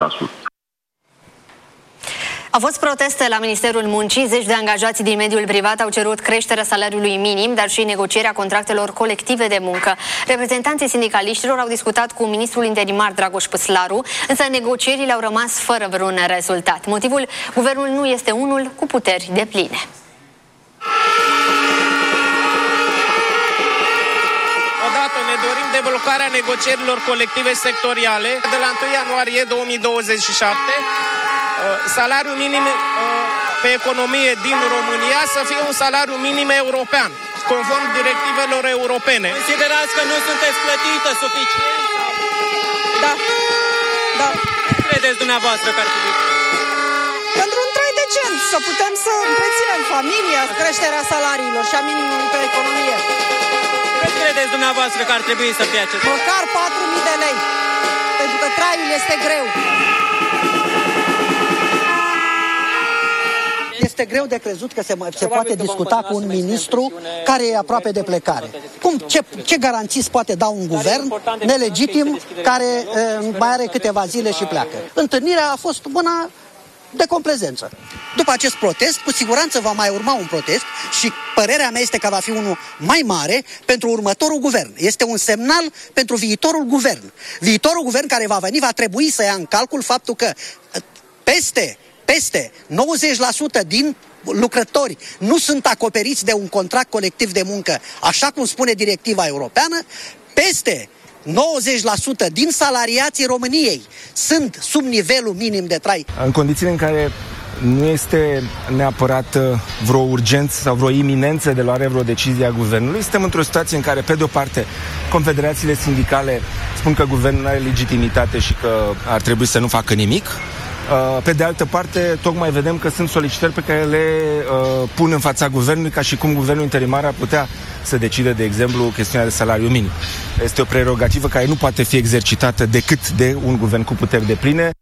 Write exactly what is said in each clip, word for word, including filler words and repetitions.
sută. Au fost proteste la Ministerul Muncii. Zeci de angajați din mediul privat au cerut creșterea salariului minim, dar și negocierea contractelor colective de muncă. Reprezentanții sindicaliștilor au discutat cu ministrul interimar Dragoș Păslaru, însă negocierile au rămas fără vreun rezultat. Motivul? Guvernul nu este unul cu puteri depline. Odată ne dorim deblocarea negocierilor colective sectoriale de la întâi ianuarie două mii douăzeci și șapte. Salariul minim pe economie din România să fie un salariu minim european, conform directivelor europene. Considerați că nu sunteți plătită suficient? Da. Da. Ce credeți dumneavoastră că ar trebui? Pentru un trai decent, să putem să întreținem familia, creșterea salariilor și a minimului pe economie. Ce credeți dumneavoastră că ar trebui să fie acest? Măcar patru mii de lei, pentru că traiul este greu. Este greu de crezut că se, se poate discuta cu un ministru care e aproape de plecare. Cum, ce, ce garanții poate da un guvern nelegitim care uh, mai are câteva zile și pleacă? Întâlnirea a fost una de complezență. După acest protest, cu siguranță va mai urma un protest și părerea mea este că va fi unul mai mare pentru următorul guvern. Este un semnal pentru viitorul guvern. Viitorul guvern care va veni va trebui să ia în calcul faptul că peste Peste nouăzeci la sută din lucrători nu sunt acoperiți de un contract colectiv de muncă, așa cum spune directiva europeană. Peste nouăzeci la sută din salariații României sunt sub nivelul minim de trai. În condițiile în care nu este neapărat vreo urgență sau vreo iminență de luare vreo decizie a guvernului, suntem într-o situație în care, pe de o parte, confederațiile sindicale spun că guvernul nu are legitimitate și că ar trebui să nu facă nimic. Pe de altă parte, tocmai vedem că sunt solicitări pe care le uh, pun în fața guvernului, ca și cum guvernul interimar ar putea să decide, de exemplu, chestiunea de salariu minim. Este o prerogativă care nu poate fi exercitată decât de un guvern cu puteri depline.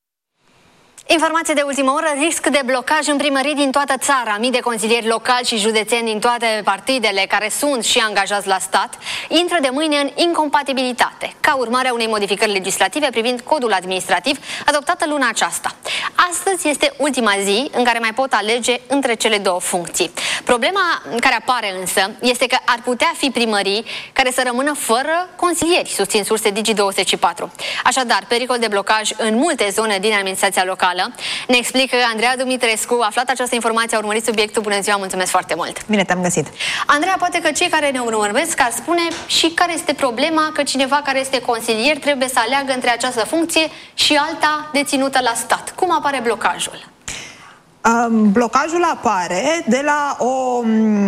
Informație de ultimă oră, risc de blocaj în primării din toată țara. Mii de consilieri locali și județeni din toate partidele care sunt și angajați la stat intră de mâine în incompatibilitate, ca urmare a unei modificări legislative privind codul administrativ adoptată luna aceasta. Astăzi este ultima zi în care mai pot alege între cele două funcții. Problema care apare însă este că ar putea fi primării care să rămână fără consilieri, susțin surse Digi douăzeci și patru. Așadar, pericol de blocaj în multe zone din administrația locală. Ne explică Andreea Dumitrescu. A aflat această informație, a urmărit subiectul. Bună ziua, mulțumesc foarte mult! Bine te-am găsit! Andreea, poate că cei care ne urmăresc ar spune și care este problema că cineva care este consilier trebuie să aleagă între această funcție și alta deținută la stat. Cum apare blocajul? Um, blocajul apare de la, o,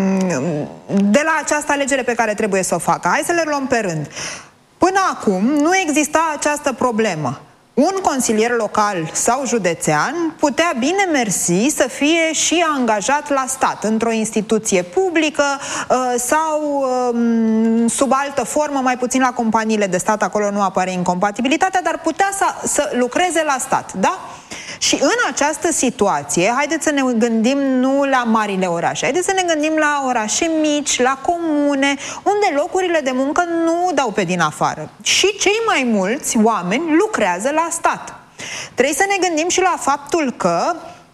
de la această alegere pe care trebuie să o facă. Hai să le luăm pe rând. Până acum nu exista această problemă. Un consilier local sau județean putea bine mersi să fie și angajat la stat, într-o instituție publică sau sub altă formă, mai puțin la companiile de stat, acolo nu apare incompatibilitatea, dar putea să, să lucreze la stat, da? Și în această situație, haideți să ne gândim nu la marile orașe, haideți să ne gândim la orașe mici, la comune, unde locurile de muncă nu dau pe din afară. Și cei mai mulți oameni lucrează la stat. Trebuie să ne gândim și la faptul că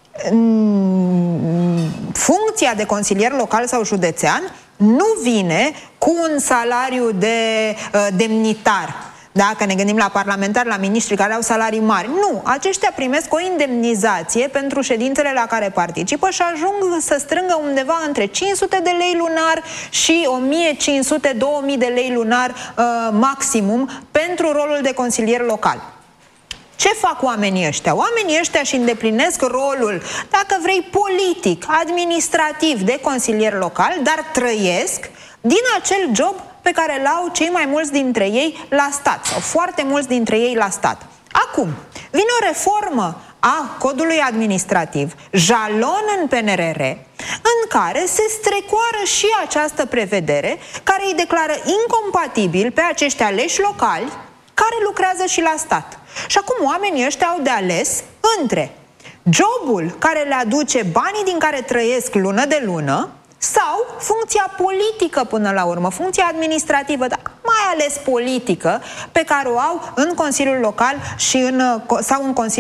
funcția de consilier local sau județean nu vine cu un salariu de uh, demnitar. Dacă ne gândim la parlamentari, la miniștri care au salarii mari. Nu, aceștia primesc o indemnizație pentru ședințele la care participă și ajung să strângă undeva între cinci sute de lei lunar și o mie cinci sute - două mii de lei lunar uh, maximum pentru rolul de consilier local. Ce fac oamenii ăștia? Oamenii ăștia își îndeplinesc rolul, dacă vrei, politic, administrativ de consilier local, dar trăiesc din acel job pe care l-au cei mai mulți dintre ei la stat, sau foarte mulți dintre ei la stat. Acum, vine o reformă a codului administrativ, jalon în P N R R, în care se strecoară și această prevedere care îi declară incompatibil pe acești aleși locali care lucrează și la stat. Și acum oamenii ăștia au de ales între jobul care le aduce banii din care trăiesc lună de lună sau funcția politică până la urmă, funcția administrativă, dar mai ales politică, pe care o au în Consiliul Local și în, sau în Consiliul